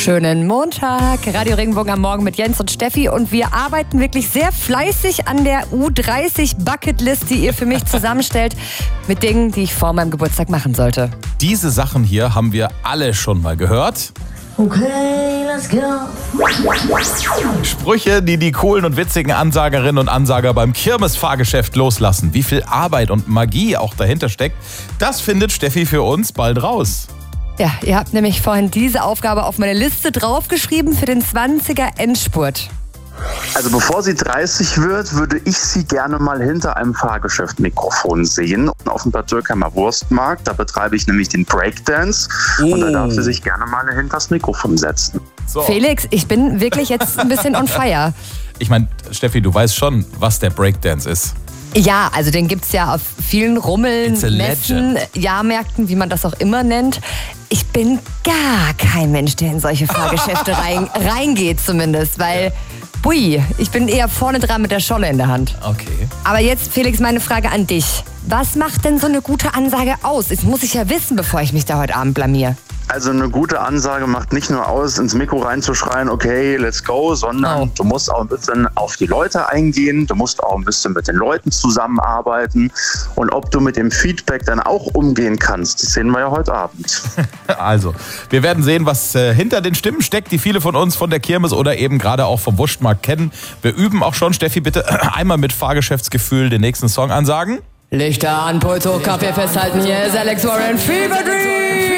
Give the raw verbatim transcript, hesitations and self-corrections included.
Schönen Montag. Radio Regenbogen am Morgen mit Jens und Steffi. Und wir arbeiten wirklich sehr fleißig an der U dreißig Bucketlist, die ihr für mich zusammenstellt, mit Dingen, die ich vor meinem Geburtstag machen sollte. Diese Sachen hier haben wir alle schon mal gehört. Okay, let's go. Sprüche, die die coolen und witzigen Ansagerinnen und Ansager beim Kirmesfahrgeschäft loslassen. Wie viel Arbeit und Magie auch dahinter steckt, das findet Steffi für uns bald raus. Ja, ihr habt nämlich vorhin diese Aufgabe auf meine Liste draufgeschrieben für den zwanziger Endspurt. Also bevor sie dreißig wird, würde ich sie gerne mal hinter einem Fahrgeschäft-Mikrofon sehen. Auf dem Bad Dürkheimer Wurstmarkt, da betreibe ich nämlich den Breakdance. Oh. Und da darf sie sich gerne mal hinter das Mikrofon setzen. So. Felix, ich bin wirklich jetzt ein bisschen on fire. Ich meine, Steffi, du weißt schon, was der Breakdance ist. Ja, also den gibt's ja auf vielen Rummeln, Messen, Jahrmärkten, wie man das auch immer nennt. Ich bin gar kein Mensch, der in solche Fahrgeschäfte rein, reingeht zumindest, weil, bui, ich bin eher vorne dran mit der Scholle in der Hand. Okay. Aber jetzt, Felix, meine Frage an dich. Was macht denn so eine gute Ansage aus? Das muss ich ja wissen, bevor ich mich da heute Abend blamier. Also eine gute Ansage macht nicht nur aus, ins Mikro reinzuschreien, okay, let's go, sondern oh. du musst auch ein bisschen auf die Leute eingehen, du musst auch ein bisschen mit den Leuten zusammenarbeiten und ob du mit dem Feedback dann auch umgehen kannst, das sehen wir ja heute Abend. Also, wir werden sehen, was äh, hinter den Stimmen steckt, die viele von uns von der Kirmes oder eben gerade auch vom Wurstmarkt kennen. Wir üben auch schon. Steffi, bitte einmal mit Fahrgeschäftsgefühl den nächsten Song ansagen. Lichter an, Puls hoch, Kaffee festhalten, hier ist Alex Warren, Fever Dream.